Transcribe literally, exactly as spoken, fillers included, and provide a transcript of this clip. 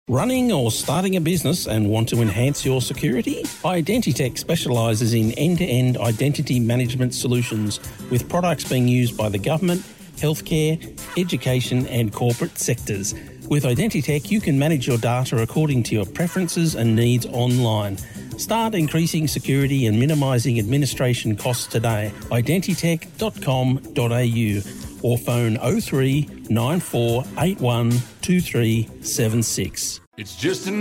Running or starting a business and want to enhance your security? Identitech specialises in end-to-end identity management solutions with products being used by the government, healthcare, education and corporate sectors. With Identitech, you can manage your data according to your preferences and needs online. Start increasing security and minimising administration costs today. identitech dot com dot a u or phone oh three nine four eight one two three seven six. It's just another